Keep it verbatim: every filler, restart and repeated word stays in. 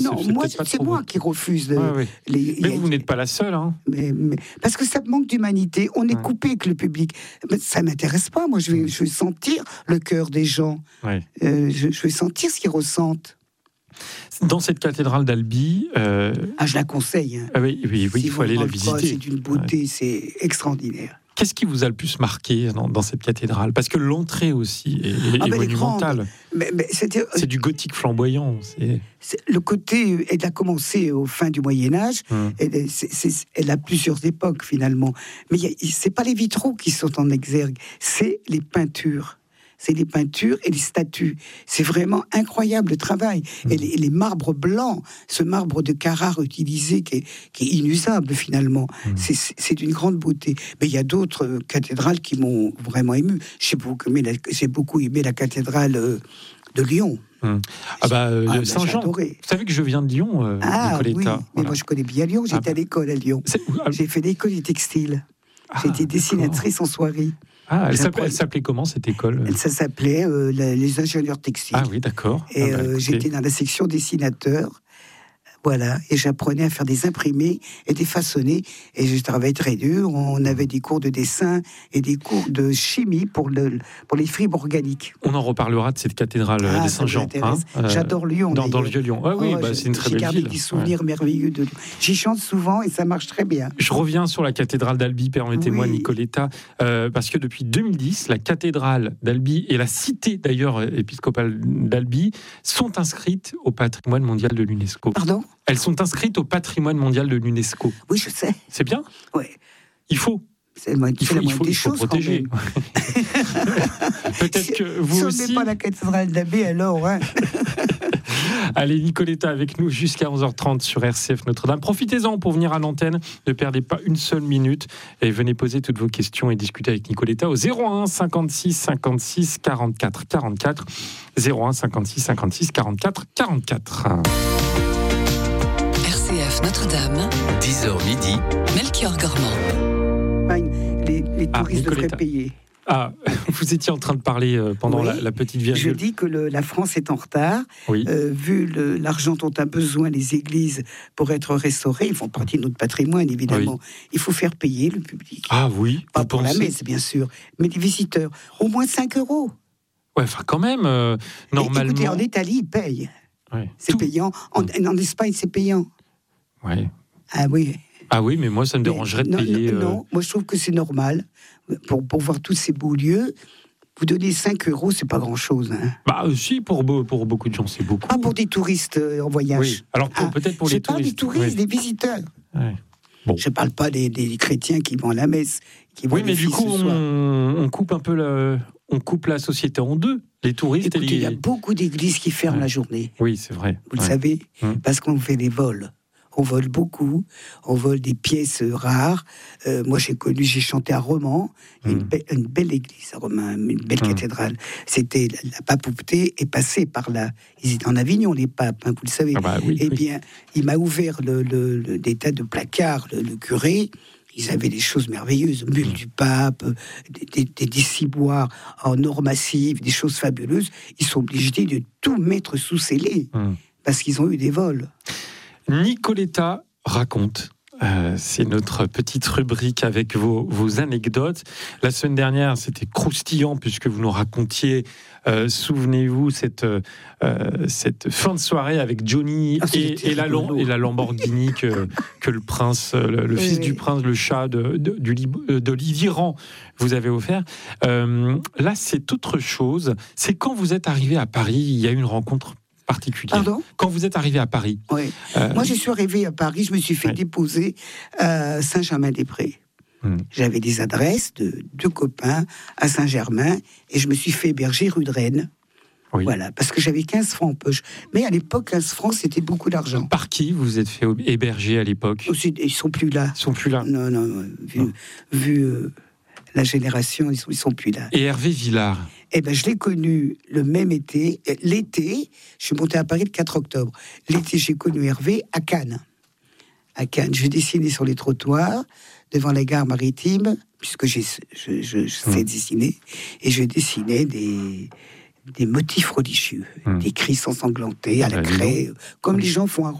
Non, c'est moi, pas c'est trop moi votre... qui refuse. De, ouais, ouais. Les, mais a, vous n'êtes pas la seule. Hein. Mais, mais, parce que ça manque d'humanité. On est ouais. coupé avec le public. Mais ça ne m'intéresse pas. Moi, je vais, je vais sentir le cœur des gens. Ouais. Euh, je, je vais sentir ce qu'ils ressentent. Dans cette cathédrale d'Albi... Euh... Ah, je la conseille. Hein. Ah oui, oui, oui si il faut aller la visiter. Pas, c'est d'une beauté, ouais. C'est extraordinaire. Qu'est-ce qui vous a le plus marqué dans, dans cette cathédrale ? Parce que l'entrée aussi est, est, ah, est ben monumentale. Mais, mais c'est du gothique flamboyant. C'est... C'est, le côté, elle a commencé au fin du Moyen-Âge. Hum. Elle, c'est, c'est, elle a plusieurs époques finalement. Mais y a, c'est pas les vitraux qui sont en exergue, c'est les peintures. C'est les peintures et les statues. C'est vraiment incroyable le travail. Mmh. Et, les, et les marbres blancs, ce marbre de Carrare utilisé qui est, qui est inusable finalement, mmh. c'est, c'est, c'est d'une grande beauté. Mais il y a d'autres cathédrales qui m'ont vraiment ému. J'ai beaucoup aimé la, j'ai beaucoup aimé la cathédrale de Lyon. Mmh. Ah bah, euh, ah, Saint-Jean. Vous savez que je viens de Lyon, euh, ah, Nicoletta. Oui, voilà. Mais moi je connais bien Lyon. J'étais ah, à l'école à Lyon. Ah, j'ai fait l'école du textile. Ah, j'ai été dessinatrice d'accord. en soirée. Ah, elle s'appelait, elle s'appelait comment cette école ? Ça s'appelait euh, la, les ingénieurs textiles. Ah oui, d'accord. Et ah bah, euh, j'étais dans la section dessinateur. Voilà, et j'apprenais à faire des imprimés et des façonnés. Et je travaillais très dur. On avait des cours de dessin et des cours de chimie pour, le, pour les fibres organiques. On en reparlera de cette cathédrale ah, des Saint-Jean. Hein, J'adore Lyon. Dans, dans le vieux Lyon. Ah oui, oh, bah, c'est une très belle ville. J'ai gardé des souvenirs ouais. merveilleux de Lyon. J'y chante souvent et ça marche très bien. Je reviens sur la cathédrale d'Albi, permettez-moi, oui. Nicoletta, euh, parce que depuis deux mille dix, la cathédrale d'Albi et la cité d'ailleurs épiscopale d'Albi sont inscrites au patrimoine mondial de l'UNESCO. Pardon ? Elles sont inscrites au patrimoine mondial de l'UNESCO. Oui, je sais. C'est bien ? Oui. Il faut. C'est la il faut, la il faut, des il faut choses protéger. Peut-être si, que vous si aussi... on n'est pas la cathédrale d'Albi, alors... Hein. Allez, Nicoletta avec nous jusqu'à onze heures trente sur R C F Notre-Dame. Profitez-en pour venir à l'antenne. Ne perdez pas une seule minute. Et venez poser toutes vos questions et discuter avec Nicoletta au zéro un cinquante-six cinquante-six quarante-quatre quarante-quatre. zéro un cinquante-six cinquante-six quarante-quatre quarante-quatre. R C F Notre-Dame, dix heures midi, Melchior Gormand. Les, les touristes ah, devraient payer. Ah, vous étiez en train de parler euh, pendant oui, la, la petite virgule. Je dis que le, la France est en retard. Oui. Euh, vu le, l'argent dont a besoin les églises pour être restaurées, ils font partie de notre patrimoine, évidemment. Oui. Il faut faire payer le public. Ah oui. Pas pour pensez... la messe, bien sûr, mais les visiteurs. Au moins cinq euros. Ouais, enfin quand même, euh, normalement... Écoutez, en Italie, ils payent. Ouais. C'est Tout... payant. En, en Espagne, c'est payant. Ouais. Ah oui. Ah oui, mais moi, ça me dérangerait mais, de payer... Non, euh... non, moi, je trouve que c'est normal. Pour, pour voir tous ces beaux lieux, vous donnez cinq euros, c'est pas grand-chose. Hein. Bah euh, si, pour, pour beaucoup de gens, c'est beaucoup. Pas pour des touristes euh, en voyage. Oui, alors pour, ah, peut-être pour les touristes. Je parle des touristes, oui. des visiteurs. Ouais. Bon. Je parle pas des, des chrétiens qui vont à la messe. Qui vont oui, mais du coup, on, on coupe un peu le... On coupe la société en deux, les touristes Écoutez, et les... il y a beaucoup d'églises qui ferment ouais. la journée. Oui, c'est vrai. Vous ouais. le savez, hum. parce qu'on fait des vols. On vole beaucoup, on vole des pièces rares. Euh, moi, j'ai connu, j'ai chanté à Romans, mmh. une, be- une belle église à Romans, une belle mmh. cathédrale. C'était la, la papauté est passée par là. Ils étaient en Avignon, les papes, hein, vous le savez. Ah bah oui, eh oui. bien, il m'a ouvert le, le, le, des tas de placards, le, le curé. Ils avaient des choses merveilleuses, bulle mmh. du pape, des, des, des ciboires en or massif, des choses fabuleuses. Ils sont obligés de tout mettre sous scellé, mmh. parce qu'ils ont eu des vols. Nicoletta raconte. Euh, c'est notre petite rubrique avec vos, vos anecdotes. La semaine dernière, c'était croustillant puisque vous nous racontiez, euh, souvenez-vous, cette, euh, cette fin de soirée avec Johnny ah, et, et, la, et la Lamborghini que, que le prince, le, le oui, fils oui. du prince, le chat de, de, de, de l'Iran vous avez offert. Euh, là, c'est autre chose. C'est quand vous êtes arrivé à Paris, il y a eu une rencontre particulière. Pardon ? Quand vous êtes arrivé à Paris. Oui. Euh... Moi, je suis arrivé à Paris, je me suis fait ouais. déposer à Saint-Germain-des-Prés. Hum. J'avais des adresses de deux copains à Saint-Germain et je me suis fait héberger rue de Rennes. Oui. Voilà, parce que j'avais quinze francs en poche. Mais à l'époque, quinze francs, c'était beaucoup d'argent. Par qui vous vous êtes fait héberger à l'époque ? Aussi, ils ne sont plus là. Ils ne sont plus là. Non, non, non. Vu, non. vu euh, la génération, ils ne sont, ils sont plus là. Et Hervé Villard ? Eh ben, je l'ai connu le même été. L'été, je suis monté à Paris le quatre octobre. L'été, j'ai connu Hervé à Cannes. À Cannes, je dessinais sur les trottoirs, devant la gare maritime, puisque j'ai, je, je, je sais mmh. dessiner, et je dessinais des, des motifs religieux, Mmh. des cris ensanglantés à la Ah, dis donc. craie, comme les gens font un